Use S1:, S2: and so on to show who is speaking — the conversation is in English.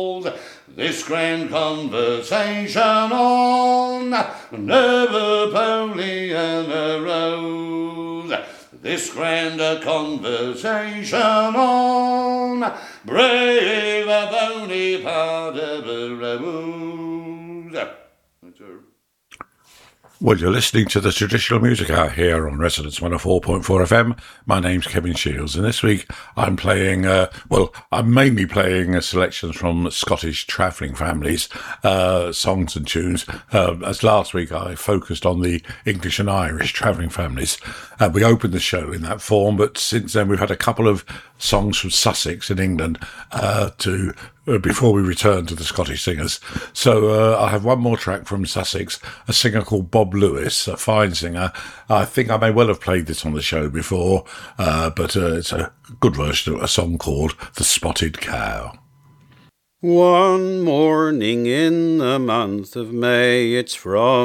S1: This grand conversation on Napoleon arose. This grand conversation on brave Bonaparte arose.
S2: Well, you're listening to the Traditional Music Hour here on Resonance 104.4 FM. My name's Kevin Shields, and this week I'm playing, I'm mainly playing selections from Scottish travelling families, songs and tunes. As last week I focused on the English and Irish travelling families. We opened the show in that form, but since then we've had a couple of songs from Sussex in England before we return to the Scottish singers. So I have one more track from Sussex, a singer called Bob Lewis, a fine singer. I think I may well have played this on the show before, but it's a good version of a song called The Spotted Cow.
S3: One morning in the month of May, it's from